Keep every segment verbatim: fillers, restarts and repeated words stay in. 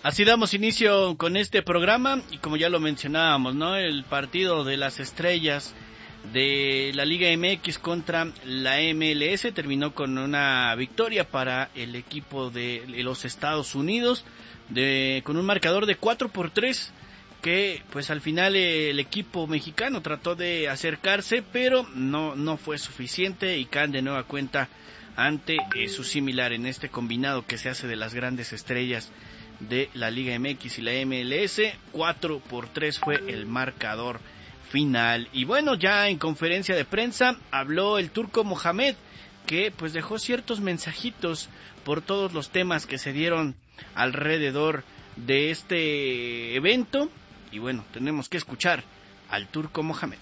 Así damos inicio con este programa y como ya lo mencionábamos, ¿no? El partido de las estrellas de la Liga M X contra la M L S terminó con una victoria para el equipo de los Estados Unidos, de, con un marcador de cuatro por tres, que pues al final el equipo mexicano trató de acercarse, pero no, no fue suficiente y caen de nueva cuenta ante eh, su similar en este combinado que se hace de las grandes estrellas de la Liga M X y la M L S. Cuatro por tres fue el marcador final. Y bueno, ya en conferencia de prensa habló el Turco Mohamed, que pues dejó ciertos mensajitos por todos los temas que se dieron alrededor de este evento. Y bueno, tenemos que escuchar al Turco Mohamed.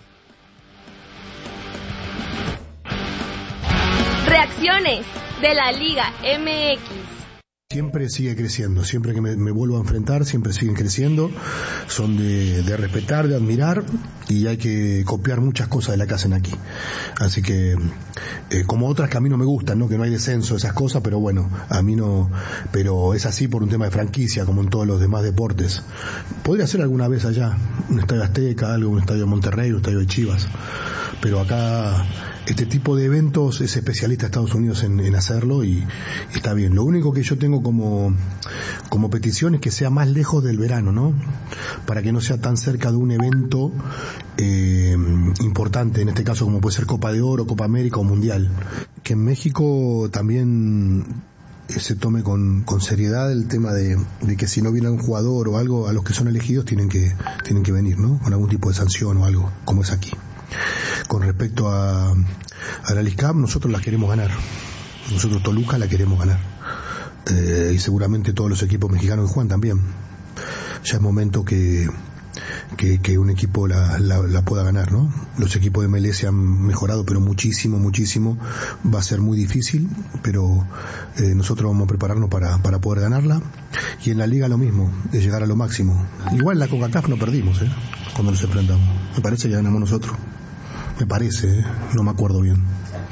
Reacciones de la Liga M X. Siempre sigue creciendo, siempre que me, me vuelvo a enfrentar, siempre siguen creciendo, son de, de respetar, de admirar, y hay que copiar muchas cosas de la que hacen aquí. Así que, eh, como otras que a mí no me gustan, ¿no? Que no hay descenso, esas cosas, pero bueno, a mí no, pero es así por un tema de franquicia, como en todos los demás deportes. Podría ser alguna vez allá, un estadio Azteca, algo, un estadio de Monterrey, un estadio de Chivas, pero acá este tipo de eventos es especialista Estados Unidos en, en hacerlo y, y está bien. Lo único que yo tengo como, como petición es que sea más lejos del verano, ¿no? Para que no sea tan cerca de un evento eh, importante, en este caso como puede ser Copa de Oro, Copa América o Mundial. Que en México también se tome con, con seriedad el tema de, de que si no viene un jugador o algo, a los que son elegidos tienen que, tienen que venir, ¿no? Con algún tipo de sanción o algo, como es aquí. Con respecto a, a la LISCAP, nosotros la queremos ganar. Nosotros Toluca la queremos ganar. Eh, y seguramente todos los equipos mexicanos que juegan también. Ya es momento que, que, que un equipo la, la, la pueda ganar, ¿no? Los equipos de M L S han mejorado, pero muchísimo, muchísimo. Va a ser muy difícil, pero eh, nosotros vamos a prepararnos para, para poder ganarla. Y en la Liga lo mismo, de llegar a lo máximo. Igual en la CONCACAF no perdimos, ¿eh? Cuando nos enfrentamos. Me parece que ganamos nosotros. Me parece, ¿eh? No me acuerdo bien.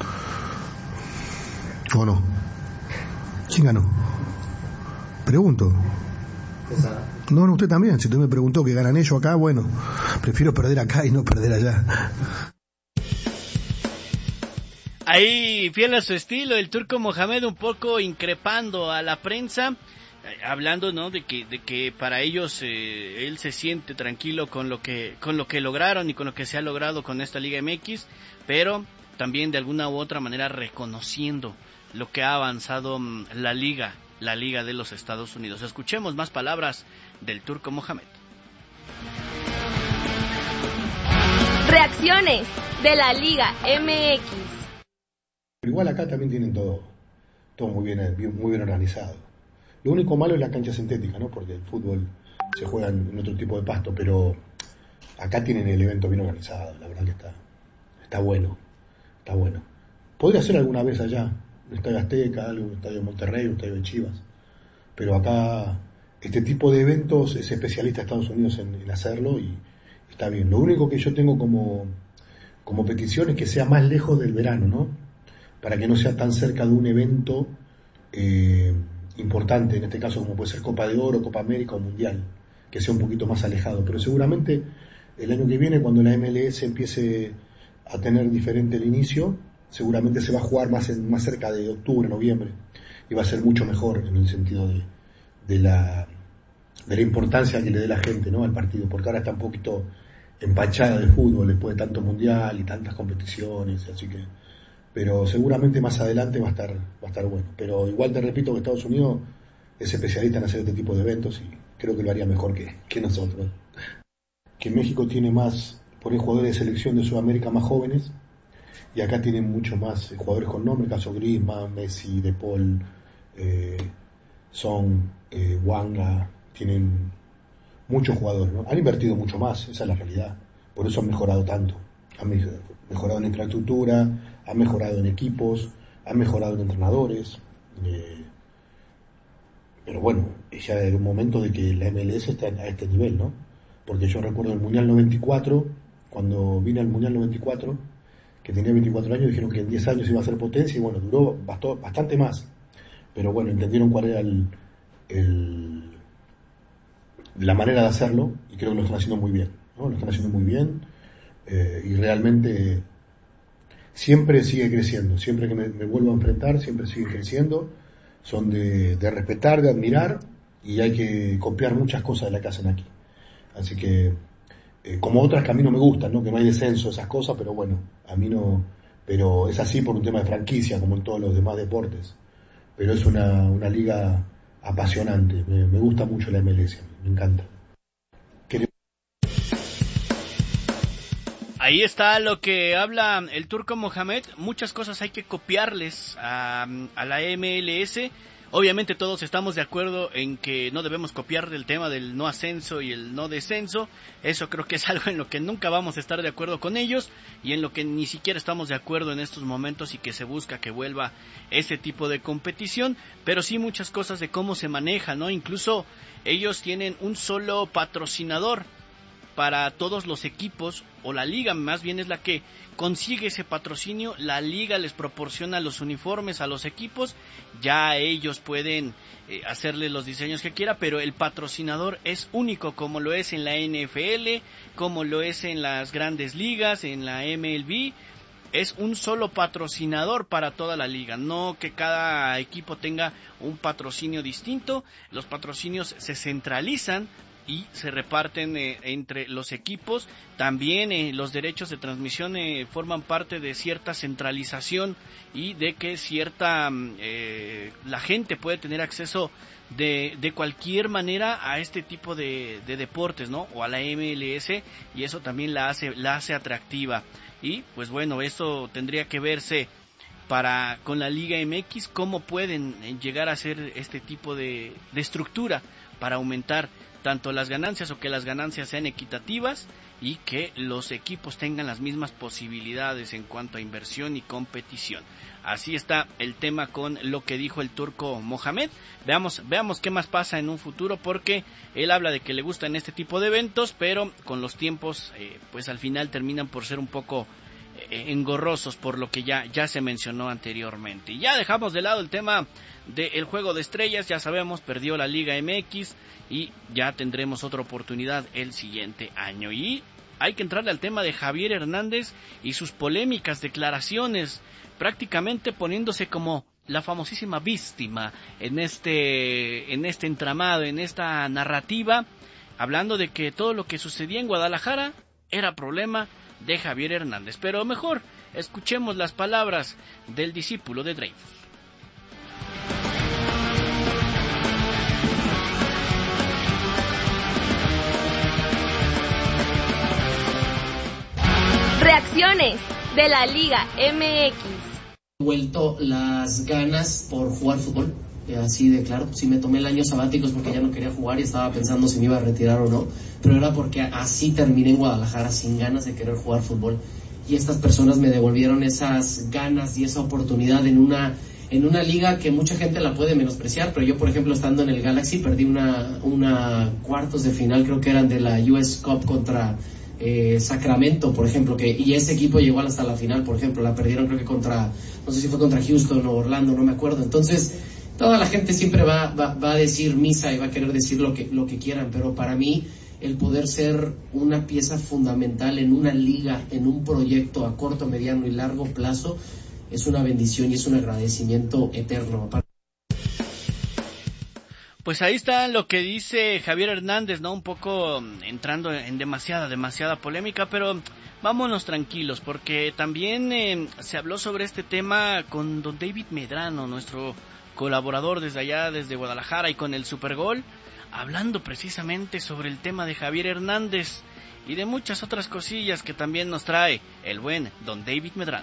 ¿O no? ¿Quién ganó? Pregunto. No, no, usted también. Si usted me preguntó que ganan ellos acá, bueno, prefiero perder acá y no perder allá. Ahí, fiel a su estilo, el Turco Mohamed un poco increpando a la prensa, hablando, ¿no? De que, de que para ellos eh, él se siente tranquilo con lo que, con lo que lograron y con lo que se ha logrado con esta Liga M X, pero también de alguna u otra manera reconociendo lo que ha avanzado la Liga, la Liga de los Estados Unidos. Escuchemos más palabras del Turco Mohamed. Reacciones de la Liga M X. Igual acá también tienen todo, todo muy bien, muy bien organizado. Lo único malo es la cancha sintética, ¿no? Porque el fútbol se juega en otro tipo de pasto, pero acá tienen el evento bien organizado, la verdad que está, está bueno, está bueno. Podría ser alguna vez allá, un estadio Azteca, algo, un estadio de Monterrey, un estadio de Chivas, pero acá este tipo de eventos es especialista Estados Unidos en, en hacerlo y está bien. Lo único que yo tengo como, como petición es que sea más lejos del verano, ¿no? Para que no sea tan cerca de un evento eh, importante, en este caso como puede ser Copa de Oro, Copa América o Mundial, que sea un poquito más alejado. Pero seguramente el año que viene, cuando la M L S empiece a tener diferente el inicio, seguramente se va a jugar más, en, más cerca de octubre, noviembre, y va a ser mucho mejor en el sentido de, de, la, de la importancia que le dé la gente, ¿no? Al partido, porque ahora está un poquito empachada de fútbol después de tanto mundial y tantas competiciones, así que, pero seguramente más adelante va a estar, va a estar bueno. Pero igual te repito que Estados Unidos es especialista en hacer este tipo de eventos y creo que lo haría mejor que, que nosotros. Que México tiene más, por ahí, jugadores de selección de Sudamérica más jóvenes, y acá tienen mucho más eh, jugadores con nombre, caso Griezmann, Messi, De Paul, eh, Son, eh, Wanga, tienen muchos jugadores, ¿no? Han invertido mucho más, esa es la realidad, por eso han mejorado tanto, han mejorado en infraestructura, han mejorado en equipos, han mejorado en entrenadores, eh, pero bueno, ya era un momento de que la M L S está a este nivel, ¿no? Porque yo recuerdo el Mundial noventa y cuatro, cuando vine al Mundial noventa y cuatro, que tenía veinticuatro años, dijeron que en diez años iba a ser potencia y bueno, duró bastó, bastante más, pero bueno, entendieron cuál era el, el, la manera de hacerlo, y creo que lo están haciendo muy bien, ¿no? Lo están haciendo muy bien, eh, y realmente siempre sigue creciendo, siempre que me, me vuelvo a enfrentar, siempre sigue creciendo, son de, de respetar, de admirar, y hay que copiar muchas cosas de la que hacen aquí. Así que, eh, como otras que a mí no me gustan, ¿no? Que no hay descenso, esas cosas, pero bueno, a mí no, pero es así por un tema de franquicia, como en todos los demás deportes. Pero es una, una liga apasionante, me, me gusta mucho la M L S, me encanta. Ahí está lo que habla el Turco Mohamed. Muchas cosas hay que copiarles a, a la M L S. Obviamente todos estamos de acuerdo en que no debemos copiar el tema del no ascenso y el no descenso. Eso creo que es algo en lo que nunca vamos a estar de acuerdo con ellos, y en lo que ni siquiera estamos de acuerdo en estos momentos, y que se busca que vuelva ese tipo de competición. Pero sí muchas cosas de cómo se maneja, ¿no? Incluso ellos tienen un solo patrocinador para todos los equipos, o la liga más bien es la que consigue ese patrocinio. La liga les proporciona los uniformes a los equipos, ya ellos pueden eh, hacerle los diseños que quiera, pero el patrocinador es único, como lo es en la N F L, como lo es en las grandes ligas, en la M L B. Es un solo patrocinador para toda la liga, no que cada equipo tenga un patrocinio distinto. Los patrocinios se centralizan y se reparten eh, entre los equipos. También eh, los derechos de transmisión eh, forman parte de cierta centralización, y de que cierta eh, la gente puede tener acceso de, de cualquier manera a este tipo de, de deportes, ¿no? O a la M L S, y eso también la hace, la hace atractiva. Y pues bueno, eso tendría que verse para con la Liga M X, cómo pueden llegar a hacer este tipo de, de estructura para aumentar tanto las ganancias, o que las ganancias sean equitativas, y que los equipos tengan las mismas posibilidades en cuanto a inversión y competición. Así está el tema con lo que dijo el Turco Mohamed. Veamos, veamos qué más pasa en un futuro, porque él habla de que le gustan este tipo de eventos, pero con los tiempos, eh, pues al final terminan por ser un poco eh, engorrosos, por lo que ya, ya se mencionó anteriormente. Y ya dejamos de lado el tema del juego de estrellas. Ya sabemos, perdió la Liga M X, y ya tendremos otra oportunidad el siguiente año. Y hay que entrarle al tema de Javier Hernández y sus polémicas declaraciones, prácticamente poniéndose como la famosísima víctima en este, en este entramado, en esta narrativa, hablando de que todo lo que sucedía en Guadalajara era problema de Javier Hernández. Pero mejor escuchemos las palabras del discípulo de Dreyfus. Reacciones de la Liga M X. Vuelto las ganas por jugar fútbol, eh, así de claro. Sí me tomé el año sabáticos porque ya no quería jugar y estaba pensando si me iba a retirar o no, pero era porque así terminé en Guadalajara, sin ganas de querer jugar fútbol, y estas personas me devolvieron esas ganas y esa oportunidad en una en una liga que mucha gente la puede menospreciar, pero yo, por ejemplo, estando en el Galaxy, perdí una una cuartos de final, creo que eran de la U S Cup contra Eh, Sacramento, por ejemplo, que y ese equipo llegó hasta la final, por ejemplo, la perdieron creo que contra, no sé si fue contra Houston o Orlando, no me acuerdo. Entonces, toda la gente siempre va, va, va a decir misa y va a querer decir lo que, lo que quieran, pero para mí el poder ser una pieza fundamental en una liga, en un proyecto a corto, mediano y largo plazo, es una bendición y es un agradecimiento eterno. Pues ahí está lo que dice Javier Hernández, ¿no? Un poco entrando en demasiada, demasiada polémica, pero vámonos tranquilos, porque también eh, se habló sobre este tema con don David Medrano, nuestro colaborador desde allá, desde Guadalajara, y con el Supergol, hablando precisamente sobre el tema de Javier Hernández y de muchas otras cosillas que también nos trae el buen don David Medrano.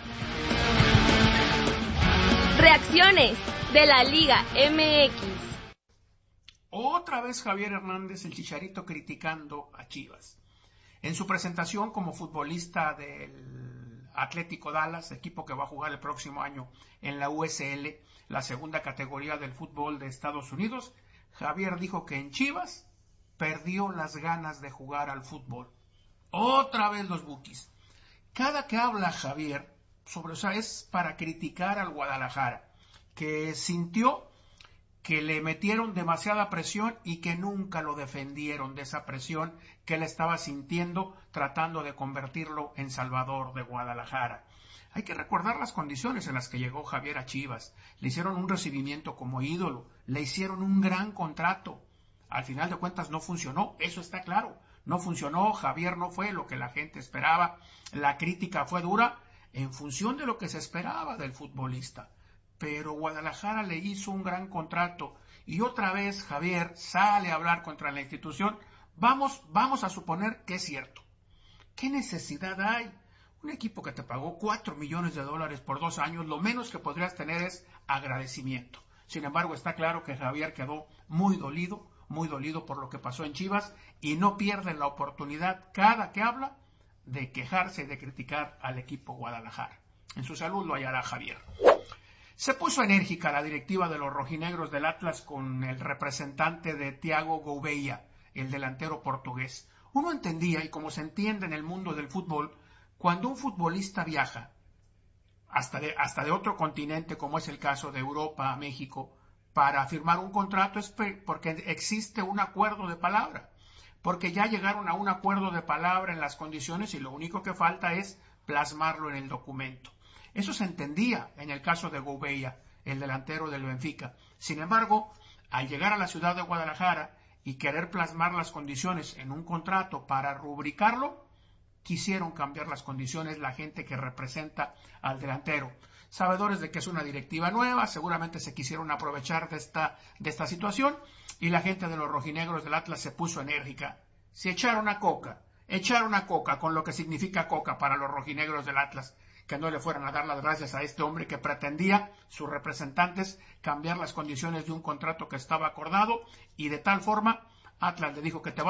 Reacciones de la Liga M X. Otra vez Javier Hernández, el Chicharito, criticando a Chivas. En su presentación como futbolista del Atlético Dallas, equipo que va a jugar el próximo año en la U S L, la segunda categoría del fútbol de Estados Unidos, Javier dijo que en Chivas perdió las ganas de jugar al fútbol. Otra vez los Bukis. Cada que habla Javier sobre, o sea, es para criticar al Guadalajara, que sintió que le metieron demasiada presión y que nunca lo defendieron de esa presión que él estaba sintiendo tratando de convertirlo en Salvador de Guadalajara. Hay que recordar las condiciones en las que llegó Javier a Chivas. Le hicieron un recibimiento como ídolo, le hicieron un gran contrato. Al final de cuentas no funcionó, eso está claro. No funcionó, Javier no fue lo que la gente esperaba. La crítica fue dura en función de lo que se esperaba del futbolista. Pero Guadalajara le hizo un gran contrato y otra vez Javier sale a hablar contra la institución. Vamos, vamos a suponer que es cierto. ¿Qué necesidad hay? Un equipo que te pagó cuatro millones de dólares por dos años, lo menos que podrías tener es agradecimiento. Sin embargo, está claro que Javier quedó muy dolido, muy dolido por lo que pasó en Chivas y no pierde la oportunidad cada que habla de quejarse y de criticar al equipo Guadalajara. En su salud lo hallará Javier. Se puso enérgica la directiva de los rojinegros del Atlas con el representante de Thiago Gouveia, el delantero portugués. Uno entendía, y como se entiende en el mundo del fútbol, cuando un futbolista viaja hasta de, hasta de otro continente, como es el caso de Europa a México, para firmar un contrato es porque existe un acuerdo de palabra, porque ya llegaron a un acuerdo de palabra en las condiciones y lo único que falta es plasmarlo en el documento. Eso se entendía en el caso de Gouveia, el delantero del Benfica. Sin embargo, al llegar a la ciudad de Guadalajara y querer plasmar las condiciones en un contrato para rubricarlo, quisieron cambiar las condiciones la gente que representa al delantero. Sabedores de que es una directiva nueva, seguramente se quisieron aprovechar de esta, de esta situación y la gente de los rojinegros del Atlas se puso enérgica. Se echaron a coca, echaron a coca con lo que significa coca para los rojinegros del Atlas, que no le fueran a dar las gracias a este hombre que pretendía, sus representantes, cambiar las condiciones de un contrato que estaba acordado y de tal forma Atlas le dijo que te vayas